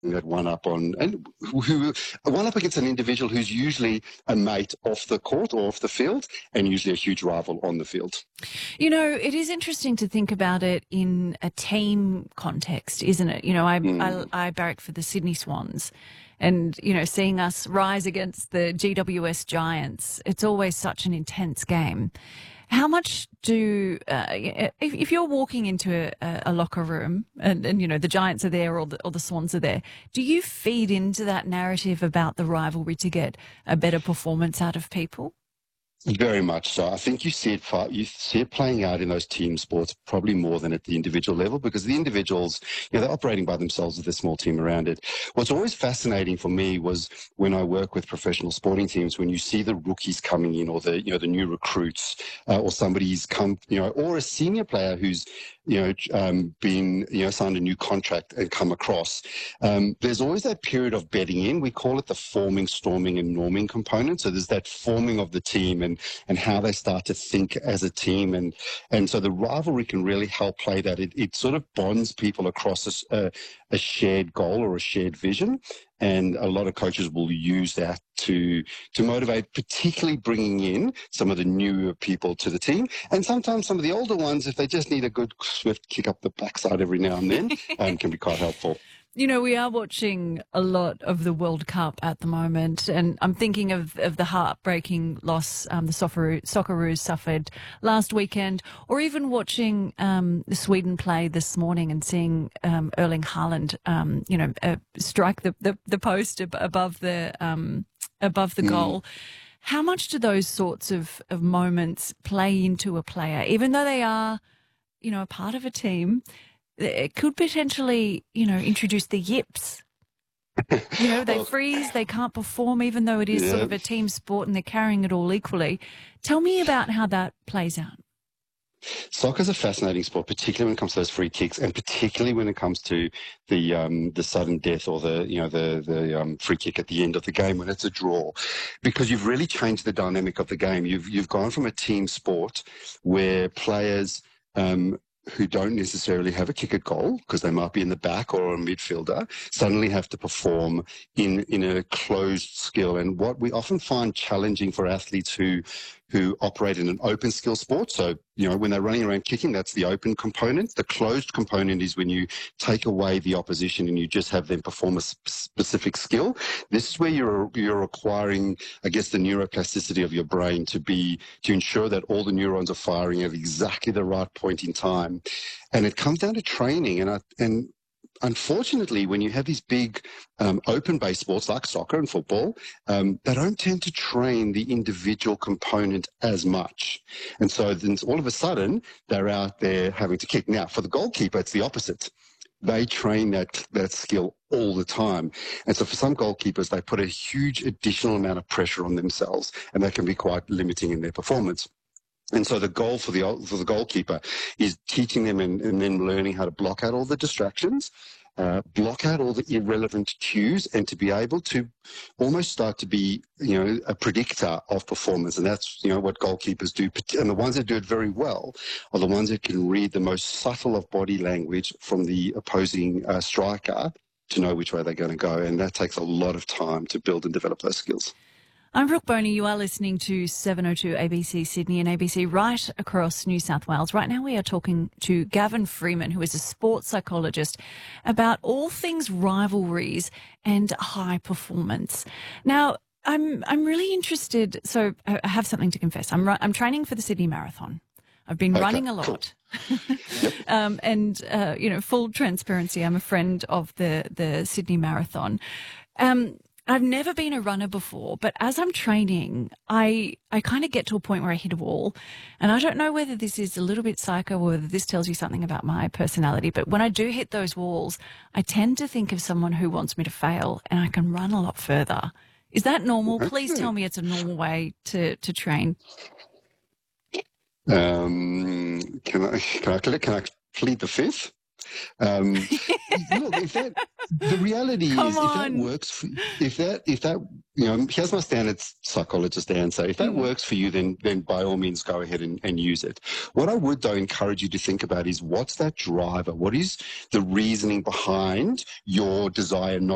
that one up on, and who one up against an individual who's usually a mate off the court or off the field, and usually a huge rival on the field. You know, it is interesting to think about it in a team context, isn't it? You know, I barrack for the Sydney Swans, and, you know, seeing us rise against the GWS Giants, it's always such an intense game. How much do, if you're walking into a locker room and, you know, the Giants are there or the Swans are there, do you feed into that narrative about the rivalry to get a better performance out of people? Very much so. I think you see it playing out in those team sports probably more than at the individual level, because the individuals, you know, they're operating by themselves with a small team around it. What's always fascinating for me was when I work with professional sporting teams, when you see the rookies coming in, or the new recruits, or somebody's come, or a senior player who's been signed a new contract and come across. There's always that period of bedding in. We call it the forming, storming, and norming component. So there's that forming of the team and how they start to think as a team, and so the rivalry can really help play that. It sort of bonds people across a shared goal or a shared vision. And a lot of coaches will use that to motivate, particularly bringing in some of the newer people to the team. And sometimes some of the older ones, if they just need a good swift kick up the backside every now and then, can be quite helpful. You know, we are watching a lot of the World Cup at the moment, and I'm thinking of the heartbreaking loss the Socceroos suffered last weekend, or even watching the Sweden play this morning and seeing Erling Haaland, strike the post above the goal. How much do those sorts of moments play into a player, even though they are, a part of a team? It could potentially, introduce the yips. They freeze, they can't perform, even though it is sort of a team sport and they're carrying it all equally. Tell me about how that plays out. Soccer is a fascinating sport, particularly when it comes to those free kicks, and particularly when it comes to the sudden death or the free kick at the end of the game when it's a draw, because you've really changed the dynamic of the game. You've gone from a team sport where players who don't necessarily have a kick at goal, because they might be in the back or a midfielder, suddenly have to perform in a closed skill. And what we often find challenging for athletes who operate in an open skill sport. So, when they're running around kicking, that's the open component. The closed component is when you take away the opposition and you just have them perform a specific skill. This is where you're acquiring, I guess, the neuroplasticity of your brain to ensure that all the neurons are firing at exactly the right point in time. And it comes down to training. And unfortunately, when you have these big open-based sports like soccer and football, they don't tend to train the individual component as much. And so then all of a sudden, they're out there having to kick. Now, for the goalkeeper, it's the opposite. They train that skill all the time. And so for some goalkeepers, they put a huge additional amount of pressure on themselves, and that can be quite limiting in their performance. And so the goal for the goalkeeper is teaching them and then learning how to block out all the distractions, block out all the irrelevant cues, and to be able to almost start to be, a predictor of performance. And that's, what goalkeepers do. And the ones that do it very well are the ones that can read the most subtle of body language from the opposing striker to know which way they're going to go. And that takes a lot of time to build and develop those skills. I'm Brooke Boney. You are listening to 702 ABC Sydney and ABC right across New South Wales. Right now we are talking to Gavin Freeman, who is a sports psychologist, about all things rivalries and high performance. Now, I'm really interested. So I have something to confess. I'm training for the Sydney Marathon. I've been running a lot. And full transparency, I'm a friend of the Sydney Marathon. I've never been a runner before, but as I'm training, I kind of get to a point where I hit a wall, and I don't know whether this is a little bit psycho or whether this tells you something about my personality, but when I do hit those walls, I tend to think of someone who wants me to fail, and I can run a lot further. Is that normal? Please tell me it's a normal way to train. Can I plead the fifth? Look, the reality is, if that works, if that here's my standard psychologist answer. If that works for you, then by all means go ahead and use it. What I would, though, encourage you to think about is, what's that driver? What is the reasoning behind your desire not